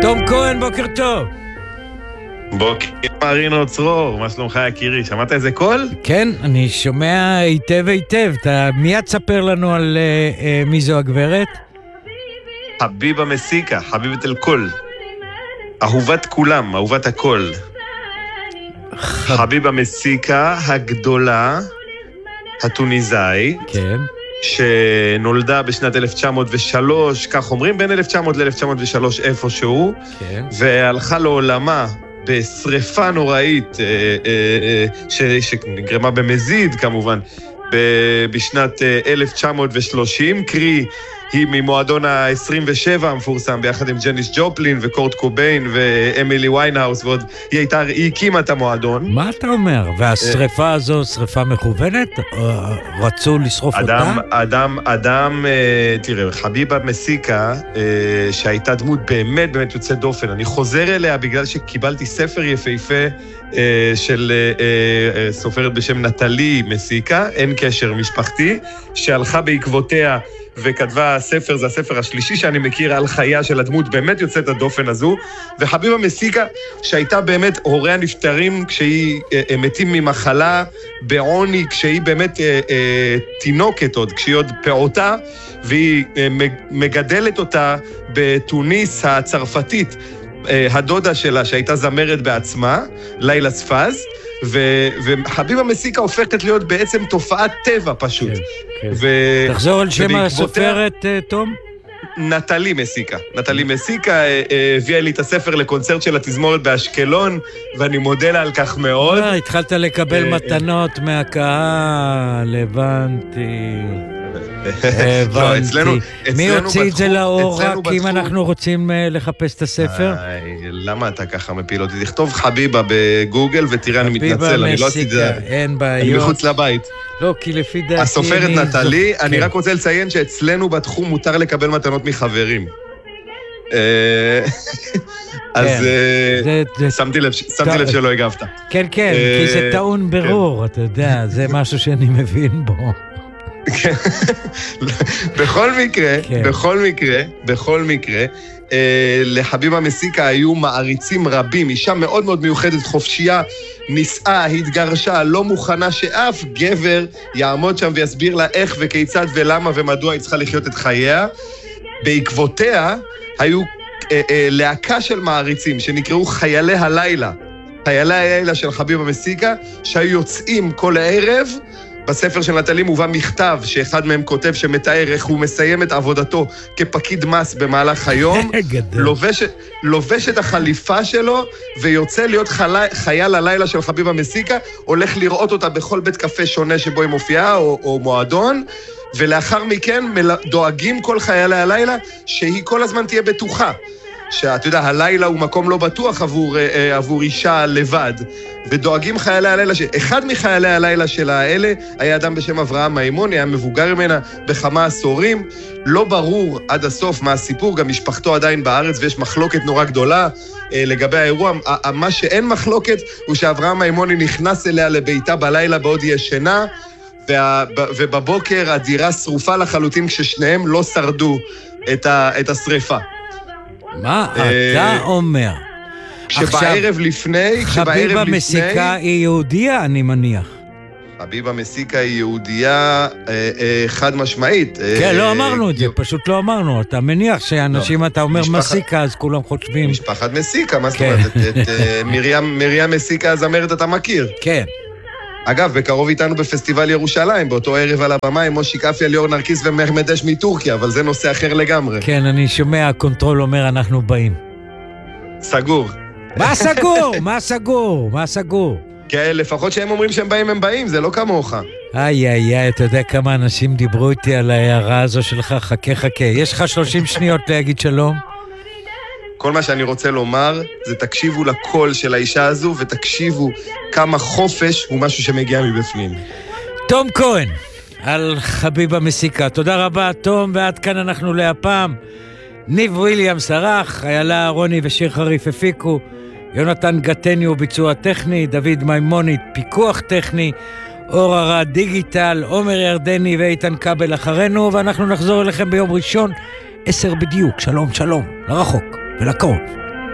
תום כהן, בוקר טוב. בוקר מרינו צרור, מה שלומך יקירי? שמעת איזה קול? כן, אני שומע היטב היטב. אתה מיד תספר לנו על מי זו הגברת? חביבה מסיקה, חביבת אל כל. אהובת כולם, אהובת הכל. חביבה מסיקה הגדולה, הטוניזאי, כן. שנולדה בשנת 1903, כך אומרים, בין 1900 ל-1903 איפשהו, כן. והלכה לעולמה בשריפה נוראית, שנגרמה במזיד כמובן, בשנת 1930, קרי היא ממועדון ה-27 המפורסם, ביחד עם ג'ניס ג'ופלין וקורט קוביין ואמילי ויינהאוס, ועוד היא הקימה את המועדון. מה אתה אומר? והשריפה הזו שריפה מכוונת? רצו לשרוף אותה? תראה, חביבה מסיקה, שהייתה דמות באמת באמת יוצאת דופן, אני חוזר אליה בגלל שקיבלתי ספר יפהפה של סופרת בשם נטלי מסיקה, אין קשר משפחתי, שהלכה בעקבותיה וכתבה ספר, זה הספר השלישי שאני מכיר על חייה של הדמות באמת יוצאת הדופן הזו, וחביבה מסיקה שהייתה באמת הוריה נפטרים כשהיא מתים ממחלה בעוני, כשהיא באמת תינוקת עוד, כשהיא עוד פעוטה, והיא מגדלת אותה בתוניס הצרפתית, הדודה שלה שהייתה זמרת בעצמה, לילה ספז, וחביבה מסיקה הופכת להיות בעצם תופעת טבע פשוט. תחזור על שם הסופרת, תום? נטלי מסיקה. נטלי מסיקה הביאה לי את הספר לקונצרט של התזמורת באשקלון, ואני מודה לה על כך מאוד. התחלת לקבל מתנות מהקהל, הבנתי. לא, אצלנו מי הוציא את זה לאור רק אם אנחנו רוצים לחפש את הספר? למה אתה ככה מפיל אותי? תכתוב חביבה בגוגל ותראה, אני מתנצל, אני לא עשיתי את זה. אין בעיות. אני מחוץ לבית. לא, כי לפי דעתי... הסופרת נטלי, אני רק רוצה לציין שאצלנו בתחום מותר לקבל מתנות מחברים. אז שמתי לב שלא הגבת. כן, כן, כי זה טעון ברור, אתה יודע, זה משהו שאני מבין בו. בכל מקרה, לחביבה מסיקה היו מעריצים רבים, אישה מאוד מאוד מיוחדת, חופשייה, נישאה, התגרשה, לא מוכנה שאף גבר יעמוד שם ויסביר לה איך וכיצד ולמה ומדוע היא צריכה לחיות את חייה. בעקבותיה היו להקה של מעריצים שנקראו חיילי הלילה, חיילי הלילה של חביבה מסיקה, שהיו יוצאים כל הערב. בספר של נטלי מובא מכתב שאחד מהם כותב שמתאר איך הוא מסיים את עבודתו כפקיד מס במהלך היום, לובש את החליפה שלו ויוצא להיות חייל הלילה של חביבה מסיקה, הולך לראות אותה בכל בית קפה שונה שבו היא מופיעה או מועדון, ולאחר מכן דואגים כל חיילי הלילה שהיא כל הזמן תהיה בטוחה. שאתה יודע, הלילה הוא מקום לא בטוח עבור אישה לבד, ודואגים חיילי הלילה, אחד מחיילי הלילה של האלה היה אדם בשם אברהם מימוני, היה מבוגר ממנה בכמה עשורים, לא ברור עד הסוף מה הסיפור, גם משפחתו עדיין בארץ ויש מחלוקת נורא גדולה לגבי האירוע. מה שאין מחלוקת הוא שאברהם מימוני נכנס אליה לביתה בלילה בעוד היא ישנה, ובבוקר הדירה שרופה לחלוטין כששניהם לא שרדו את השריפה. מה אתה אומר? כשבערב לפני... חביבה מסיקה היא יהודיה, אני מניח. חביבה מסיקה היא יהודיה חד משמעית. כן, לא אמרנו את זה, פשוט לא אמרנו. אתה מניח שאנשים, אתה אומר מסיקה, אז כולם חושבים... משפחת מסיקה, מה זאת אומרת? את מרים מסיקה הזמרת אתה מכיר. כן. אגב, בקרוב איתנו בפסטיבל ירושלים, באותו ערב על הבמה עם מושי קפיה, ליאור נרקיס ומחמדש מטורקיה, אבל זה נושא אחר לגמרי. כן, אני שומע, הקונטרול אומר, אנחנו באים. סגור. מה סגור? מה סגור? מה סגור? כן, לפחות שהם אומרים שהם באים, הם באים, זה לא כמוך. איי, אתה יודע כמה אנשים דיברו איתי על ההערה הזו שלך, חכה. יש לך 30 שניות להגיד שלום? כל מה שאני רוצה לומר זה תקשיבו לקול של האישה הזו ותקשיבו כמה חופש הוא משהו שמגיע מבפנים. תום כהן על חביבה מסיקה. תודה רבה תום, ועד כאן אנחנו להפעם. ניב וויליאמס ערך, איילה רוני ושיר חריף הפיקו, יונתן גטניו ביצוע טכני, דוד מימונית פיקוח טכני, אור הרד דיגיטל, עומר ירדני ואיתן קבל אחרינו, ואנחנו נחזור אליכם ביום ראשון 10 בדיוק. שלום לרחוק ולקרוב.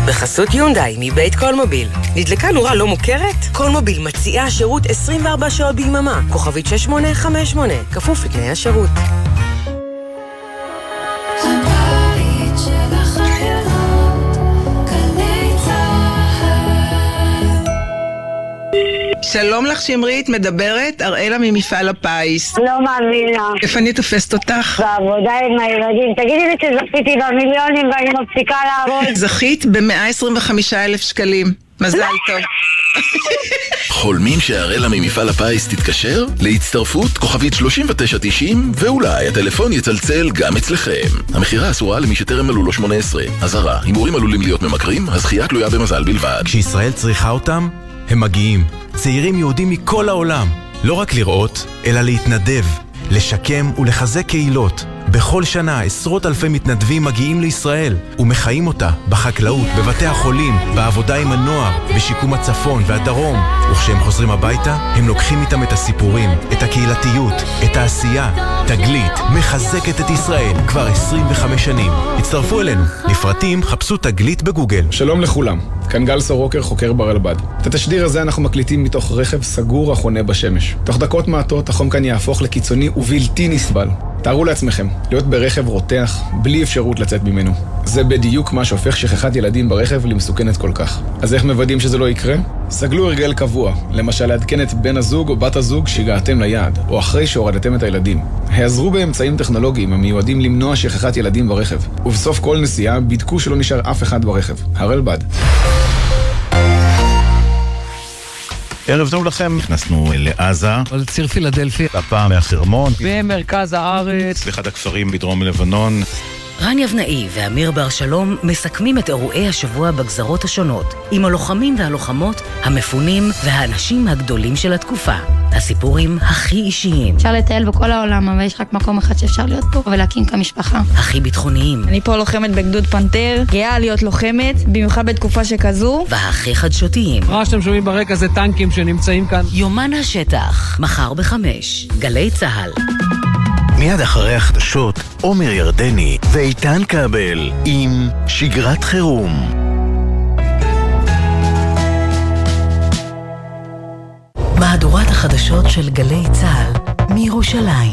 בחסות יונדאי מבית קולמוביל. נדלקה נורה לא מוכרת? קולמוביל מציעה שירות 24 שעות ביממה. כוכבית 6858. כפוף לתנאי השירות. שלום לך שמרית, מדברת אראלה ממפעל הפיס. לא מאמינה. איפה אני תופסת אותך? בעבודה עם הילדים. תגידי לי שזכיתי במיליונים ואני מפסיקה לעבוד. זכית ב-125,000 שקלים. מזל טוב. חולמים שהראלה ממפעל הפיס תתקשר? להצטרפות כוכבית 3990 ואולי הטלפון יצלצל גם אצלכם. המחירה אסורה למי שטרם מלאו לו 18. אזהרה, הימורים עלולים להיות ממכרים, הזכייה תלויה במזל בלבד. כשישראל צריכה אותם, הם מגיעים. צעירים יהודים מכל העולם. לא רק לראות, אלא להתנדב, לשקם ולחזק קהילות. בכל שנה עשרות אלפי מתנדבים מגיעים לישראל ומחיים אותה בחקלאות, בבתי החולים, בעבודה עם הנוער, בשיקום הצפון והדרום. וכשהם חוזרים הביתה, הם לוקחים איתם את הסיפורים, את הקהילתיות, את העשייה. תגלית מחזקת את ישראל כבר 25 שנים. הצטרפו אלינו. לפרטים חפשו תגלית בגוגל. שלום לכולם, כאן גל סורוקר, חוקר ברלב"ד. את התשדיר הזה אנחנו מקליטים מתוך רכב סגור החונה בשמש. תוך דקות מעטות החום כאן יהפוך לקיצוני ובלתי נסבל. תארו לעצמכם, להיות ברכב רותח, בלי אפשרות לצאת ממנו. זה בדיוק מה שהופך שכחת ילדים ברכב למסוכנת כל כך. אז איך מוודאים שזה לא יקרה? סגלו הרגל קבוע, למשל לעדכן את בן הזוג או בת הזוג שהגעתם ליעד, או אחרי שהורדתם את הילדים. העזרו באמצעים טכנולוגיים המיועדים למנוע שכחת ילדים ברכב. ובסוף כל נסיעה בדקו שלא נשאר אף אחד ברכב. הרלב"ד. ערב טוב לכם, נכנסנו לעזה, על ציר פילדלפי, הפעם מהחרמון, במרכז הארץ, באחד הכפרים בדרום לבנון. רן יבנאי ואמיר בר שלום מסכמים את אירועי השבוע בגזרות השונות, עם הלוחמים והלוחמות, המפונים והאנשים הגדולים של התקופה. הסיפורים הכי אישיים. אפשר לטייל בכל העולם, אבל יש רק מקום אחד שאפשר להיות פה ולהקים כמשפחה. הכי ביטחוניים. אני פה לוחמת בגדוד פנתר, גאה להיות לוחמת, במיוחד בתקופה שכזו. והכי חדשותיים. מה שאתם שומעים ברקע זה טנקים שנמצאים כאן. יומן השטח, מחר ב5, גלי צהל. מיד אחרי החדשות, עומר ירדני ואיתן קבל עם שגרת חירום. מהדורת החדשות של גלי צהל מירושלים.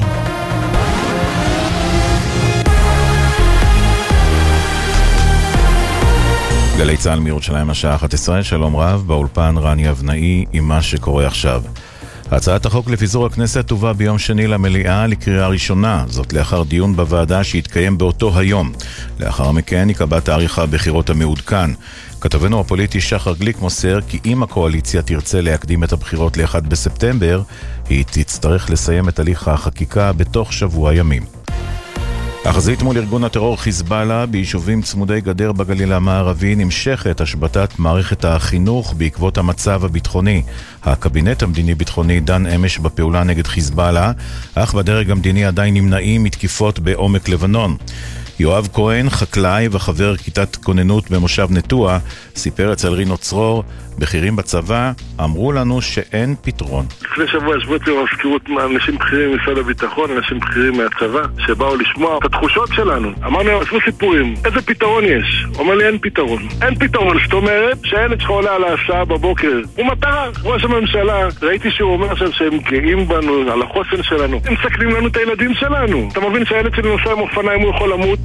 גלי צהל מירושלים השעה 11, שלום רב, באולפן רן יבנאי עם מה שקורה עכשיו. הצעת החוק לפיזור הכנסת תובא ביום שני למליאה לקריאה ראשונה, זאת לאחר דיון בוועדה שהתקיים באותו היום. לאחר מכן יקבע תאריך הבחירות המעודכן. כתבנו הפוליטי שחר גליק מוסר כי אם הקואליציה תרצה להקדים את הבחירות ל1 בספטמבר, היא תצטרך לסיים את הליך החקיקה בתוך שבוע ימים. החזית מול ארגון הטרור חיזבאללה ביישובים צמודי גדר בגליל המערבי נמשכת השבתת מערכת החינוך בעקבות המצב הביטחוני. הקבינט המדיני-ביטחוני דן אמש בפעולה נגד חיזבאללה, אך בדרג המדיני עדיין נמנעים מתקיפות בעומק לבנון. יואב כהן, חקלאי וחבר כיתת כוננות במושב נטוע, סיפר אצל רינו צרור, בכירים בצבא אמרו לנו שאין פתרון. לפני שבוע ישבתי במזכירות אנשים בכירים ממשרד הביטחון, אנשים בכירים מהצבא, שבאו לשמוע את התחושות שלנו. אמרנו, עשו סיפורים, איזה פתרון יש? אומר לי, אין פתרון. אין פתרון, זאת אומרת שהילד שלך עולה על ההסעה בבוקר. הוא מטרה, ראש הממשלה, ראיתי שהוא אומר עכשיו שהם גאים בנו, על החוסן שלנו. הם מסכנים לנו את הילדים שלנו. אתה מבין שהילד שלי נוסע עם אופניים, הוא יכול למות?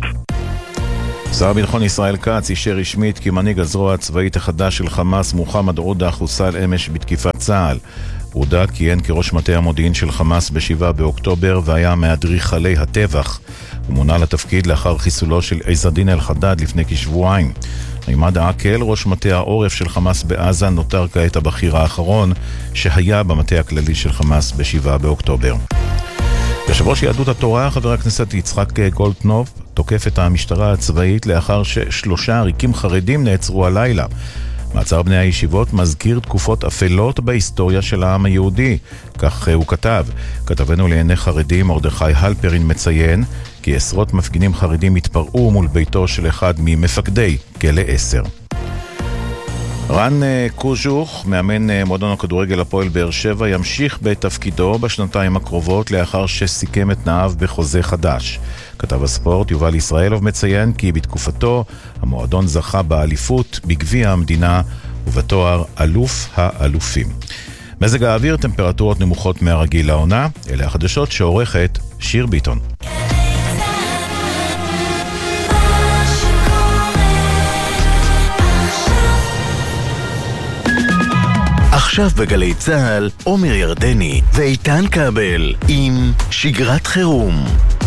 שר הביטחון ישראל כץ אישר רשמית כי מנהיג הזרוע הצבאית החדש של חמאס מוחמד עודה חוסל אמש בתקיפת צה"ל. עודה כיהן כראש מטה המודיעין של חמאס ב7 באוקטובר והיה מאדריכלי הטבח. הוא מונה לתפקיד לאחר חיסולו של עז א-דין אל-חדד לפני כשבועיים. עימאד עקל, ראש מטה העורף של חמאס בעזה, נותר כעת הבכיר האחרון שהיה במטה הכללי של חמאס ב7 באוקטובר. יושב ראש יהדות התורה, חבר הכנסת יצחק גולדקנופ, תוקף את המשטרה הצבאית לאחר ש3 עריקים חרדים נעצרו הלילה. מעצר בני הישיבות מזכיר תקופות אפלות בהיסטוריה של העם היהודי, כך הוא כתב. כתבנו לענייני חרדים מרדכי הלפרין מציין כי עשרות מפגינים חרדים התפרעו מול ביתו של אחד ממפקדי כלא 10. רן קוז'וך, מאמן מועדון הכדורגל הפועל באר שבע, ימשיך בתפקידו בשנתיים הקרובות לאחר שסיכם את תנאיו בחוזה חדש. כתב הספורט יובל ישראלוב מציין כי בתקופתו המועדון זכה באליפות בגביע המדינה ובתואר אלוף האלופים. מזג האוויר, טמפרטורות נמוכות מהרגיל לעונה. אלה החדשות שעורכת שיר ביטון. עכשיו בגלי צהל, עומר ירדני ואיתן כבל עם שגרת חירום.